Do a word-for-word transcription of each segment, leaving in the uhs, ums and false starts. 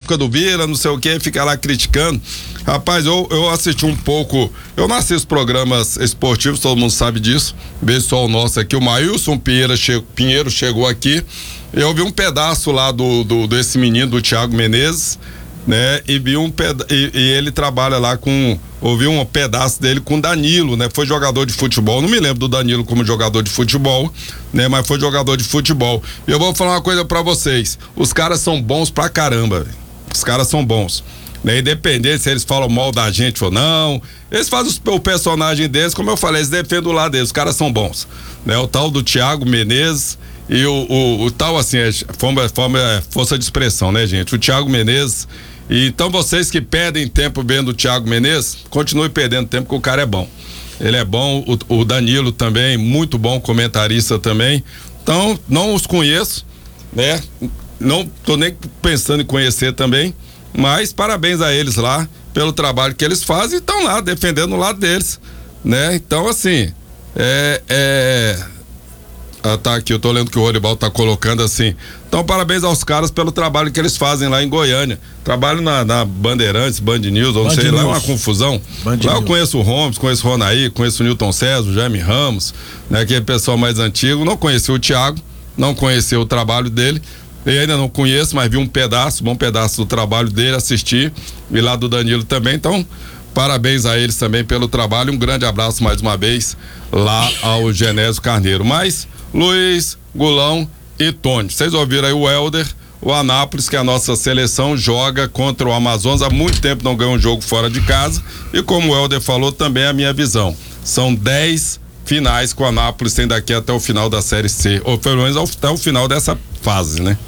época do Vila, não sei o que, fica lá criticando. Rapaz, eu, eu assisti um pouco, eu não assisto programas esportivos, todo mundo sabe disso, vejo só o nosso aqui, o Maílson Pinheiro, che, Pinheiro chegou aqui, eu vi um pedaço lá do, do desse menino, do Thiago Menezes, né, e vi um peda e, e ele trabalha lá com, ouvi um pedaço dele com Danilo, né, foi jogador de futebol, não me lembro do Danilo como jogador de futebol, né, mas foi jogador de futebol. E eu vou falar uma coisa pra vocês, os caras são bons pra caramba, véio. Os caras são bons, né, independente se eles falam mal da gente ou não, eles fazem o, o personagem deles, como eu falei, eles defendem o lado deles, os caras são bons, né, o tal do Thiago Menezes e o, o, o tal assim, é, forma, forma, é força de expressão, né, gente, o Thiago Menezes. E então vocês que perdem tempo vendo o Thiago Menezes, continue perdendo tempo, porque o cara é bom. Ele é bom, o, o Danilo também, muito bom comentarista também. Então, não os conheço, né? Não tô nem pensando em conhecer também, mas parabéns a eles lá pelo trabalho que eles fazem e estão lá defendendo o lado deles, né? Então, assim, é... é... Ah, tá aqui, eu tô lendo que o Orival tá colocando assim. Então, parabéns aos caras pelo trabalho que eles fazem lá em Goiânia. Trabalho na, na Bandeirantes, Band News, ou não sei, lá é uma confusão. Band lá eu conheço o Holmes, conheço o Ronaí, conheço o Newton César, o Jaime Ramos, né? Aquele pessoal mais antigo. Não conheci o Thiago, não conheci o trabalho dele. Eu ainda não conheço, mas vi um pedaço, bom pedaço do trabalho dele, assisti. E lá do Danilo também. Então, parabéns a eles também pelo trabalho. Um grande abraço mais uma vez lá ao Genésio Carneiro. Mas Luiz, Gulão e Tony. Vocês ouviram aí o Helder, o Anápolis, que a nossa seleção joga contra o Amazonas. Há muito tempo não ganha um jogo fora de casa. E como o Helder falou, também é a minha visão. São dez finais que o Anápolis tem daqui até o final da Série C. Ou pelo menos até o final dessa fase, né?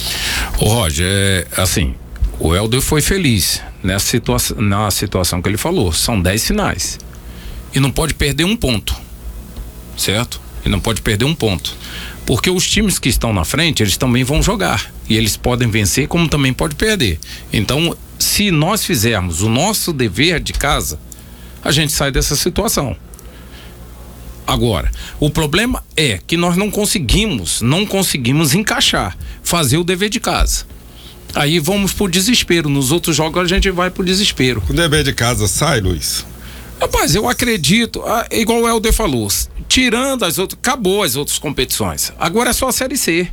Ô Roger, é, assim, o Helder foi feliz nessa situação, na situação que ele falou. São dez finais. E não pode perder um ponto. Certo? E não pode perder um ponto, porque os times que estão na frente, eles também vão jogar, e eles podem vencer como também pode perder. Então, se nós fizermos o nosso dever de casa, a gente sai dessa situação. Agora, o problema é que nós não conseguimos, não conseguimos encaixar, fazer o dever de casa. Aí vamos pro desespero, nos outros jogos a gente vai pro desespero. O dever de casa sai, Luiz? Rapaz, eu acredito, ah, igual o Helder falou, tirando as outras, acabou as outras competições. Agora é só a Série C.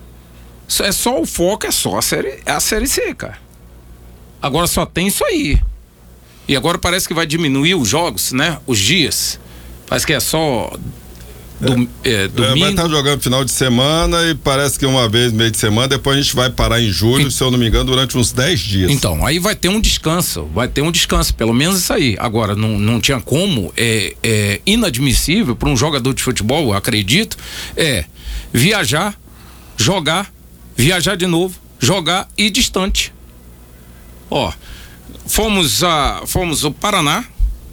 É só o foco, é só a Série, é a série C, cara. Agora só tem isso aí. E agora parece que vai diminuir os jogos, né? Os dias. Parece que é só do, é, domingo. É, vai estar jogando final de semana e parece que uma vez meio de semana, depois a gente vai parar em julho, e, se eu não me engano, durante uns dez dias. Então, aí vai ter um descanso, vai ter um descanso, pelo menos isso aí. Agora, não, não tinha como, é, é inadmissível para um jogador de futebol, eu acredito, é viajar, jogar, viajar de novo, jogar e ir distante. Ó, fomos a, fomos ao Paraná,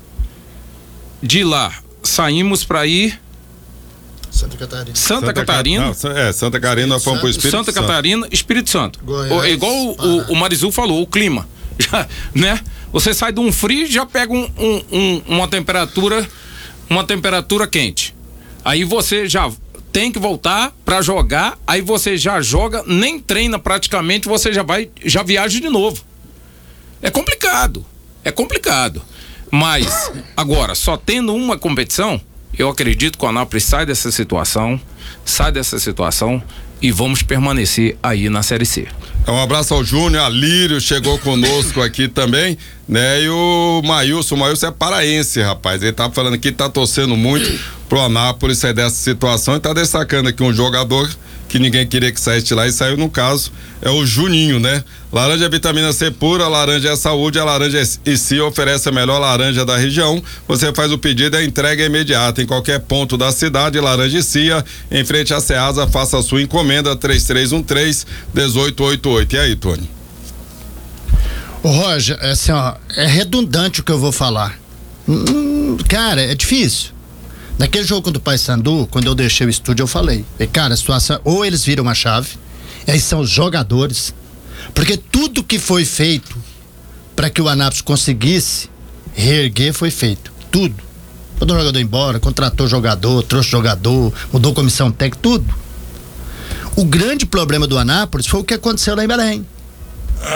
de lá saímos para ir Santa Catarina. Santa, Santa Catarina. Não, é, Santa Catarina nós fomos pro Espírito Santa Santo. Catarina, Espírito Santo. Goiás, igual o, o, o Marizu falou, o clima. Já, né? Você sai de um frio e já pega um, um, um, uma temperatura, uma temperatura quente. Aí você já tem que voltar para jogar, aí você já joga, nem treina praticamente, você já vai, já viaja de novo. É complicado. É complicado. Mas, agora, só tendo uma competição, eu acredito que o Anápolis sai dessa situação, sai dessa situação e vamos permanecer aí na Série C. Um abraço ao Júnior, a Lírio chegou conosco aqui também, né? E o Maílson, o Maílson é paraense, rapaz. Ele tá falando aqui, tá torcendo muito pro Anápolis sair dessa situação e tá destacando aqui um jogador que ninguém queria que saísse lá e saiu, no caso, é o Juninho, né? Laranja é vitamina C pura, laranja é saúde, a laranja e si oferece a melhor laranja da região. Você faz o pedido e a entrega é imediata em qualquer ponto da cidade. Laranja e Cia, em frente à Ceasa, faça a sua encomenda três três um três, um oito oito oito. E aí, Tony? Ô Roger, assim, ó, é redundante o que eu vou falar. Hum, cara, é difícil. Naquele jogo contra o Paysandu, quando eu deixei o estúdio, eu falei, e cara, a situação, ou eles viram uma chave, e aí são os jogadores, porque tudo que foi feito para que o Anápolis conseguisse reerguer foi feito, tudo. Mandou o jogador embora, contratou jogador, trouxe jogador, mudou comissão técnica, tudo. O grande problema do Anápolis foi o que aconteceu lá em Belém.